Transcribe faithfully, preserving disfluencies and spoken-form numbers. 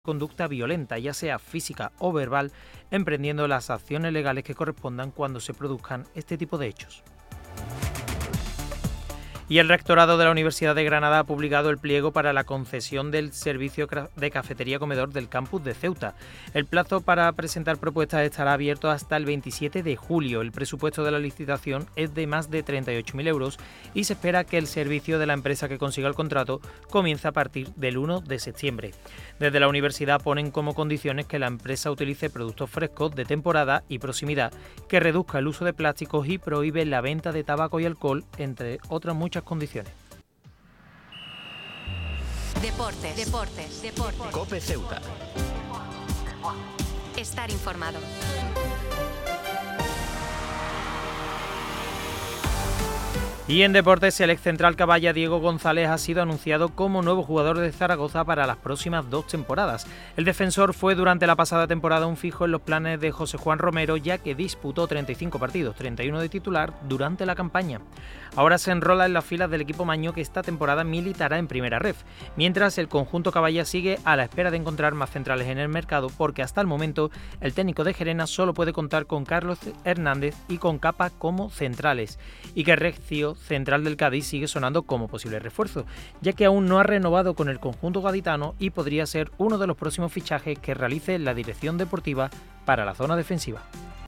conducta violenta, ya sea física o verbal, emprendiendo las acciones legales que correspondan cuando se produzcan este tipo de hechos. Y el Rectorado de la Universidad de Granada ha publicado el pliego para la concesión del servicio de cafetería-comedor del campus de Ceuta. El plazo para presentar propuestas estará abierto hasta el veintisiete de julio. El presupuesto de la licitación es de más de treinta y ocho mil euros y se espera que el servicio de la empresa que consiga el contrato comience a partir del uno de septiembre. Desde la universidad ponen como condiciones que la empresa utilice productos frescos de temporada y proximidad, que reduzca el uso de plásticos y prohíbe la venta de tabaco y alcohol, entre otras muchas condiciones. Deportes, deportes, deportes. COPE Ceuta. Estar informado. Y en deportes, el excentral caballa Diego González ha sido anunciado como nuevo jugador de Zaragoza para las próximas dos temporadas. El defensor fue durante la pasada temporada un fijo en los planes de José Juan Romero, ya que disputó treinta y cinco partidos, treinta y uno de titular, durante la campaña. Ahora se enrola en las filas del equipo maño, que esta temporada militará en Primera Ref, mientras el conjunto caballa sigue a la espera de encontrar más centrales en el mercado, porque hasta el momento el técnico de Gerena solo puede contar con Carlos Hernández y con Capa como centrales, y que Recio, central del Cádiz, sigue sonando como posible refuerzo, ya que aún no ha renovado con el conjunto gaditano y podría ser uno de los próximos fichajes que realice la dirección deportiva para la zona defensiva.